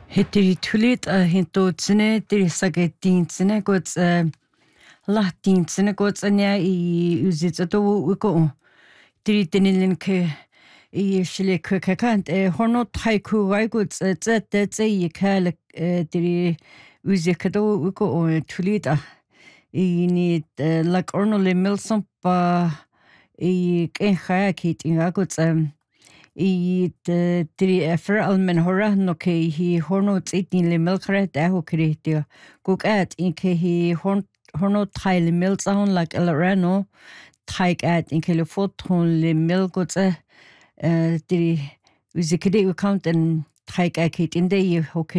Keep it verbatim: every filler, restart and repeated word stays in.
Hetiri tulit a hinto tsine tiri sagetin tsine gots lahtin tsine gots anya I uzit ato wiko tiri tenilin ke I shile ke kakant horno taiku wai gots zet tse I kale tiri uzikado wiko tulit a I ni lak orno le milson pa I ken khaya kit inga gots I the three effer almen hora no ke he horno eating le milkre da ho creatia cook at in ke he horn horno tile milk on like elrano take at in ke le photon le milk gots uh the uzikade count and take at in the ho